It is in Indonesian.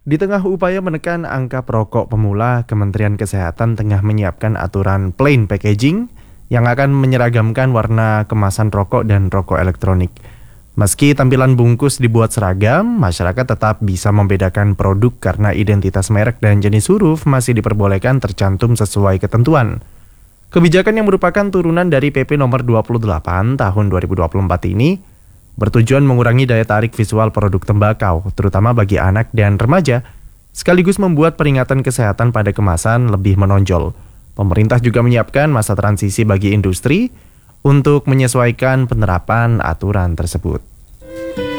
Di tengah upaya menekan angka perokok pemula, Kementerian Kesehatan tengah menyiapkan aturan plain packaging yang akan menyeragamkan warna kemasan rokok dan rokok elektronik. Meski tampilan bungkus dibuat seragam, masyarakat tetap bisa membedakan produk karena identitas merek dan jenis huruf masih diperbolehkan tercantum sesuai ketentuan. Kebijakan yang merupakan turunan dari PP nomor 28 tahun 2024 ini bertujuan mengurangi daya tarik visual produk tembakau, terutama bagi anak dan remaja, sekaligus membuat peringatan kesehatan pada kemasan lebih menonjol. Pemerintah juga menyiapkan masa transisi bagi industri untuk menyesuaikan penerapan aturan tersebut.